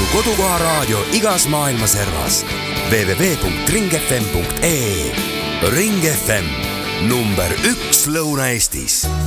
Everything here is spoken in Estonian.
kodukoha raadio igas maailma servas. www.ringfm.ee. Ring FM, number 1 Lõuna-Eestis.